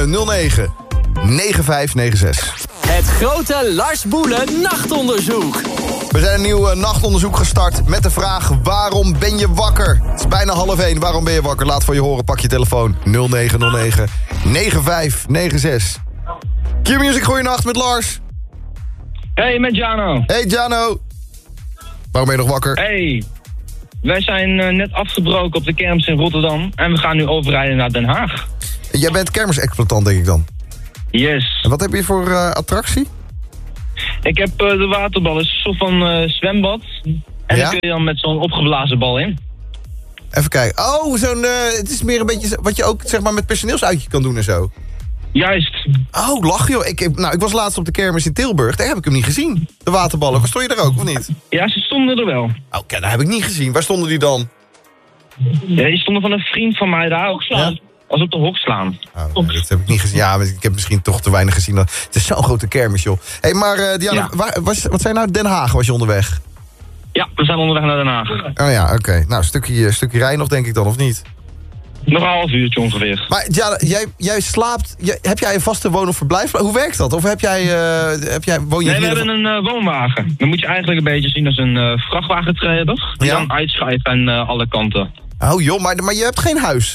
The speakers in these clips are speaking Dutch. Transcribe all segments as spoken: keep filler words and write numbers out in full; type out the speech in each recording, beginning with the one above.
negen nul negen negen vijf negen zes. Het grote Lars Boelen nachtonderzoek. We zijn een nieuw uh, nachtonderzoek gestart met de vraag: waarom ben je wakker? Het is bijna half één. Waarom ben je wakker? Laat van je horen. Pak je telefoon. nul negen nul negen negen vijf negen zes. Q-Music, goeienacht met Lars. Hey, met Jano. Hey Jano. Waarom ben je nog wakker? Hey, wij zijn uh, net afgebroken op de kermis in Rotterdam. En we gaan nu overrijden naar Den Haag. Jij bent kermisexploitant, denk ik dan. Yes. En wat heb je voor uh, attractie? Ik heb uh, de waterbal, is een soort van uh, zwembad. En Ja? daar kun je dan met zo'n opgeblazen bal in. Even kijken. Oh, zo'n. Uh, het is meer een beetje wat je ook zeg maar met personeelsuitje kan doen en zo. Juist. Oh, lach joh. Ik, ik- nou, ik was laatst op de kermis in Tilburg. Daar heb ik hem niet gezien. De waterballen. Waar stond je daar ook, of niet? Ja, ze stonden er wel. Oké, dat heb ik niet gezien. Waar stonden die dan? Ja, die stonden van een vriend van mij daar. Ja? Als op de hok slaan. Oh, nee, dat heb ik niet gezien. Ja, maar ik heb misschien toch te weinig gezien. Het is zo'n grote kermis, joh. Hé, hey, maar uh, Diana, Ja. waar, was, wat zijn nou? Den Haag was je onderweg? Ja, we zijn onderweg naar Den Haag. Oh ja, oké. Okay. Nou, een stukje, een stukje rij nog, denk ik dan, of niet? Nog een half uurtje ongeveer. Maar Diana, jij, jij slaapt... Jij, heb jij een vaste woon- of verblijf? Hoe werkt dat? Of heb jij... Uh, heb jij woon je Nee, we hier hebben een uh, woonwagen. Dan moet je eigenlijk een beetje zien als een uh, vrachtwagentrailer. Die Ja. dan uitschuift aan uh, alle kanten. Oh joh, maar, maar je hebt geen huis.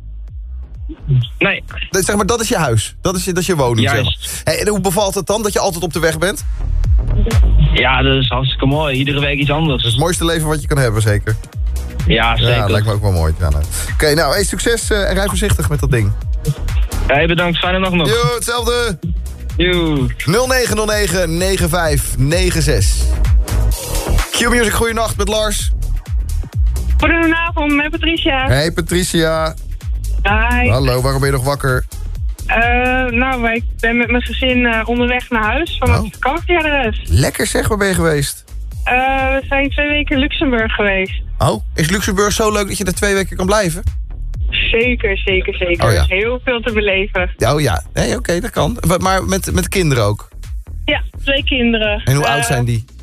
Nee, Dat, zeg maar, dat is je huis. Dat is je, dat is je woning, zeg Juist. maar. Hey, en hoe bevalt het dan dat je altijd op de weg bent? ja, dat is hartstikke mooi. Iedere week iets anders. Dat is het mooiste leven wat je kan hebben, zeker. Ja, zeker. Ja, dat lijkt me ook wel mooi. Ja, nou. Oké, nou, hey, succes uh, en rij voorzichtig met dat ding. Hey, bedankt. Fijne nacht nog. Yo, hetzelfde. Joe. nul negen nul negen negen vijf negen zes. Q-Music, goeienacht met Lars. Goedenavond, met Patricia. Hey Patricia. Hi. Hallo, waarom ben je nog wakker? Uh, nou, ik ben met mijn gezin uh, onderweg naar huis van Oh. het vakantieadres. Lekker zeg, waar ben je geweest? Uh, we zijn twee weken in Luxemburg geweest. Oh, is Luxemburg zo leuk dat je er twee weken kan blijven? Zeker, zeker, zeker. Oh ja. Heel veel te beleven. Ja, oh ja. Nee, oké, okay, dat kan. Wa- Maar met, met kinderen ook. Ja, twee kinderen. En hoe Uh, oud zijn die?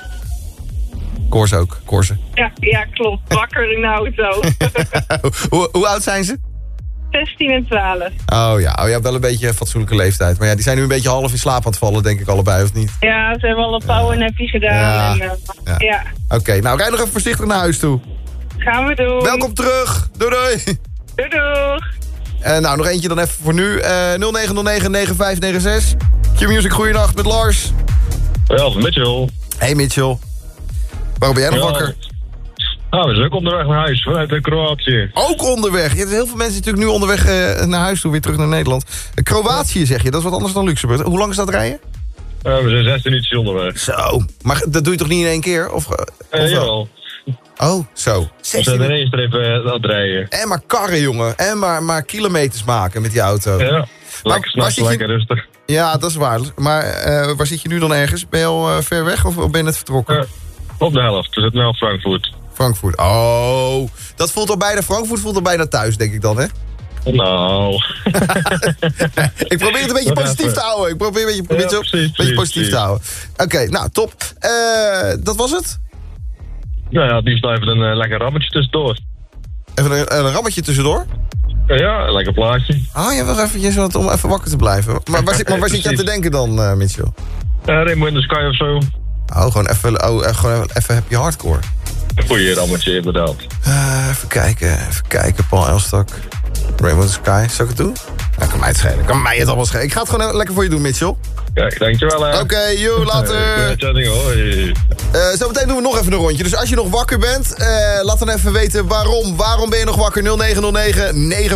Koors ook, Koorsen. Ja, ja, klopt. Wakker in de auto. hoe, hoe oud zijn ze? zestien en twaalf. Oh ja, oh, je hebt wel een beetje een fatsoenlijke leeftijd. Maar ja, die zijn nu een beetje half in slaap aan het vallen, denk ik allebei, of niet? Ja, ze hebben al een powernappy gedaan. Ja. En, uh, Ja. ja. Oké, okay, nou rij nog even voorzichtig naar huis toe. Gaan we doen. Welkom terug. Doei doei. Doei, doeg. En nou, nog eentje dan even voor nu. Uh, nul negen nul negen negen vijf negen zes. Q-Music, goeienacht met Lars. Ja, Mitchell. Hey Mitchell. Waarom ben jij nog Ja. wakker? Nou, we zijn ook onderweg naar huis vanuit uh, Kroatië. Ook onderweg. Ja, er zijn heel veel mensen natuurlijk nu onderweg uh, naar huis toe, weer terug naar Nederland. Uh, Kroatië zeg je, dat is wat anders dan Luxemburg. Hoe lang is dat rijden? Uh, we zijn zestien uurtjes onderweg. Zo. Maar dat doe je toch niet in één keer? Of, uh, Uh, of wel? jawel. Oh, zo. We zijn zestien er eens even aan het rijden. En maar karren, jongen. En maar, maar kilometers maken met die auto. Ja, Maar lekker waar s'nachts, zit je- lekker rustig. Ja, dat is waar. Maar uh, waar zit je nu dan ergens? Ben je al uh, ver weg of ben je net vertrokken? Uh, op de helft, we zitten nu op Frankfurt. Frankfurt. Oh, dat voelt al bijna... Frankfurt voelt al bijna thuis, denk ik dan, hè? Nou. Ik probeer het een beetje Wat positief even. te houden. Ik probeer een beetje, een Ja, beetje, precies, een beetje precies, positief te precies. houden. Oké, nou, top. Uh, dat was het? Nou ja, het liefst even een uh, lekker rammetje tussendoor. Even een, een rammetje tussendoor. Ja, ja, een lekker plaatje. Ah, je was eventjes wat om even wakker te blijven. Maar waar, zit- maar waar zit je aan te denken dan, uh, Mitchell? Uh, Rainbow in the Sky of zo. Oh, gewoon even, oh, eh, gewoon even happy hardcore. Een goeie rammetje, inderdaad. Uh, even kijken, even kijken, Paul Elstak. Rainbow in the Sky, zou ik het doen? Nou, kan mij het schelen, kan mij het allemaal schelen. Ik ga het gewoon even lekker voor je doen, Mitchell. Kijk, dankjewel hè. Oké, okay, joe, later. Uh, hoi. Uh, zometeen doen we nog even een rondje. Dus als je nog wakker bent, uh, laat dan even weten waarom. Waarom ben je nog wakker? nul negen nul negen negen